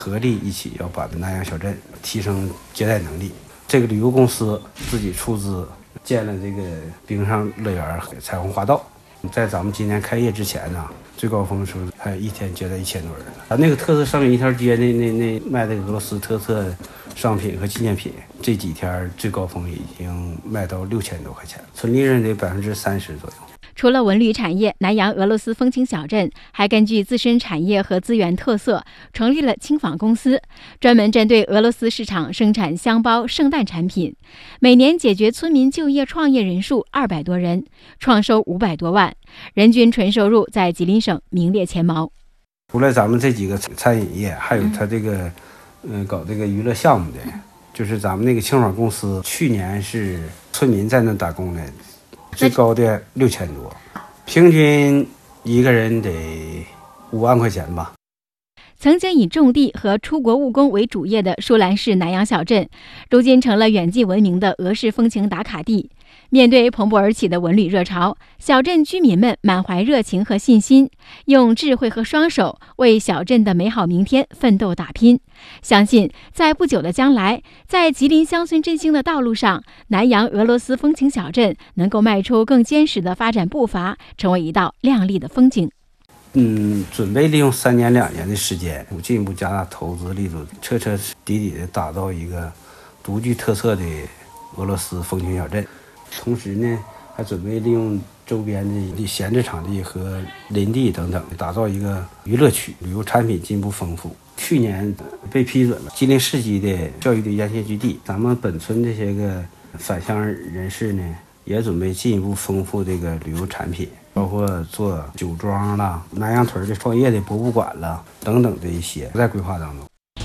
合力一起要把南阳小镇提升接待能力。这个旅游公司自己出资建了这个冰上乐园、彩虹花道。在咱们今年开业之前呢，最高峰时候还一天接待1000多人呢。咱那个特色商品一条街那卖的俄罗斯特色商品和纪念品，这几天最高峰已经卖到6000多块钱，纯利润得30%左右。 除了文旅产业，南阳俄罗斯风情小镇还根据自身产业和资源特色，成立了轻纺公司，专门针对俄罗斯市场生产箱包、圣诞产品，每年解决村民就业创业人数200多人，创收500多万，人均纯收入在吉林省名列前茅。 除了咱们这几个餐饮业，还有他这个搞这个娱乐项目的，就是咱们那个轻纺公司，去年是村民在那打工的。最高的6000多，平均一个人得5万块钱吧。 曾经以种地和出国务工为主业的舒兰市南阳小镇，如今成了远近闻名的俄式风情打卡地。面对蓬勃而起的文旅热潮，小镇居民们满怀热情和信心，用智慧和双手为小镇的美好明天奋斗打拼。相信在不久的将来，在吉林乡村振兴的道路上，南阳俄罗斯风情小镇能够迈出更坚实的发展步伐，成为一道亮丽的风景。 准备利用3年2年的时间，进一步加大投资力度，彻彻底底的打造一个独具特色的俄罗斯风情小镇。同时呢，还准备利用周边的闲置场地和林地等等，打造一个娱乐区，旅游产品进一步丰富。去年被批准了吉林市级的教育的沿线基地，咱们本村这些个返乡人士呢，也准备进一步丰富这个旅游产品，包括做酒庄啦、南阳屯的创业的博物馆啦等等的一些在规划当中。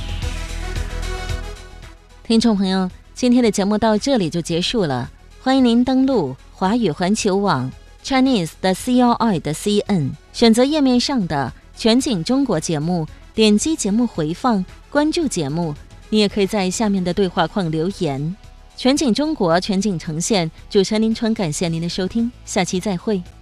听众朋友，今天的节目到这里就结束了。欢迎您登录华语环球网 Chinese.CRI.CN， 选择页面上的全景中国节目，点击节目回放，关注节目。你也可以在下面的对话框留言。全景中国，全景呈现，主持人林春，感谢您的收听，下期再会。